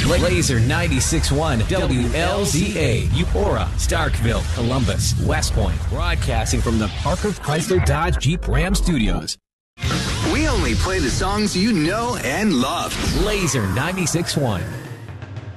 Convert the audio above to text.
Laser 96.1 WLZA, Eupora, Starkville, Columbus, West Point, broadcasting from the Parker Chrysler Dodge Jeep Ram Studios. We only play the songs you know and love. Laser 96.1.